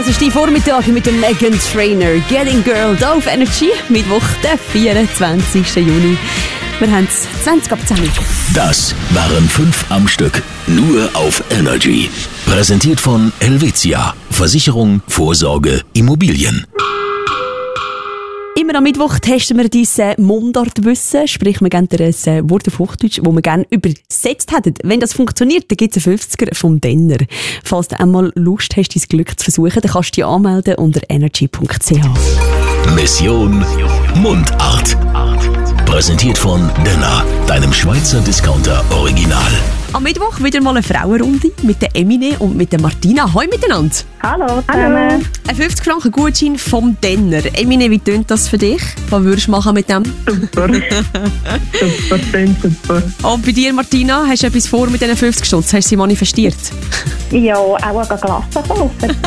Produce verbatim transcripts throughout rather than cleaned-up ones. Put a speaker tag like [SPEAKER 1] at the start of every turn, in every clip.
[SPEAKER 1] Das ist die Vormittag mit dem Meghan Trainor. Getting Girl da auf Energy. Mittwoch, der vierundzwanzigsten Juni. Wir haben es zwanzig ab zehn.
[SPEAKER 2] Das waren fünf am Stück. Nur auf Energy. Präsentiert von Helvetia. Versicherung, Vorsorge, Immobilien.
[SPEAKER 1] Immer am Mittwoch testen wir dein Mundartwissen. Sprich, wir geben dir ein Wort auf Hochdeutsch, das wir gerne übersetzt hätten. Wenn das funktioniert, dann gibt es einen fünfziger vom Denner. Falls du einmal Lust hast, dein Glück zu versuchen, dann kannst du dich anmelden unter energy punkt c h.
[SPEAKER 2] Mission Mundart. Präsentiert von Denner, deinem Schweizer Discounter Original.
[SPEAKER 1] Am Mittwoch wieder mal eine Frauenrunde mit der Emine und mit der Martina. Hoi miteinander.
[SPEAKER 3] Hallo zusammen.
[SPEAKER 1] Ein fünfzig Franken Gutschein vom Denner. Emine, wie tönt das für dich? Was würdest du machen mit dem?
[SPEAKER 3] Super. Super, tönt super.
[SPEAKER 1] Und bei dir, Martina, hast du etwas vor mit diesen fünfzig Stutz? Hast du sie manifestiert?
[SPEAKER 3] Ja, auch eine Glasse kaufen.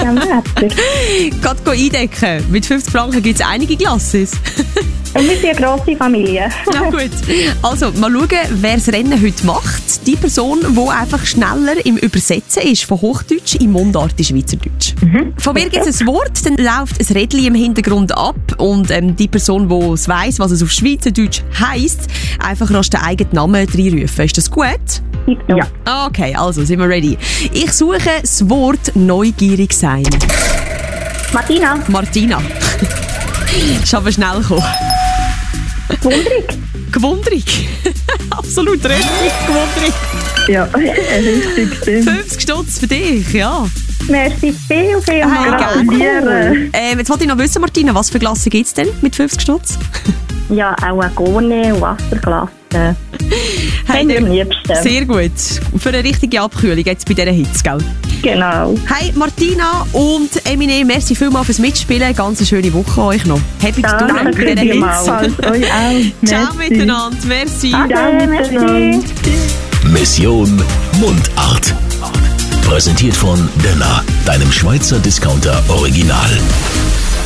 [SPEAKER 1] Gerade eindecken. Mit fünfzig Franken gibt es einige Glasses.
[SPEAKER 3] Und wir sind eine grosse Familie.
[SPEAKER 1] Na gut. Also, mal schauen, wer das Rennen heute macht. Die Person, die einfach schneller im Übersetzen ist von Hochdeutsch in Mundart in Schweizerdeutsch. Mhm. Von mir gibt es ein Wort, dann läuft ein Rädchen im Hintergrund ab und ähm, die Person, die es weiss, was es auf Schweizerdeutsch heisst, einfach rasch den eigenen Namen reinrufen. Ist das gut?
[SPEAKER 3] Ja.
[SPEAKER 1] Okay, also sind wir ready. Ich suche das Wort neugierig sein.
[SPEAKER 3] Martina.
[SPEAKER 1] Martina. Ist aber schnell gekommen.
[SPEAKER 3] Gewundrig.
[SPEAKER 1] Gewundrig. Absolut richtig, gewundrig.
[SPEAKER 3] Ja, richtig, stimmt.
[SPEAKER 1] fünfzig Stutz für dich, ja.
[SPEAKER 3] Merci viel, viel
[SPEAKER 1] Hey,
[SPEAKER 3] Gratulieren.
[SPEAKER 1] Ähm, jetzt wollte ich noch wissen, Martina, was für Glasse gibt es denn mit fünfzig Stutz?
[SPEAKER 3] Ja, auch eine Gone und Wasserglasse.
[SPEAKER 1] Hey,
[SPEAKER 3] Haben wir am liebsten.
[SPEAKER 1] Sehr gut. Für eine richtige Abkühlung jetzt bei diesen Hits, gell?
[SPEAKER 3] Genau.
[SPEAKER 1] Hey, Martina und Emine, merci vielmals fürs Mitspielen. Ganz eine schöne Woche euch noch. Happy zu tun
[SPEAKER 3] Danke
[SPEAKER 1] bei diesen Hits.
[SPEAKER 3] euch auch.
[SPEAKER 1] Ciao miteinander, merci.
[SPEAKER 3] Ciao miteinander.
[SPEAKER 2] Mission Mundart. Präsentiert von Denner, deinem Schweizer Discounter Original.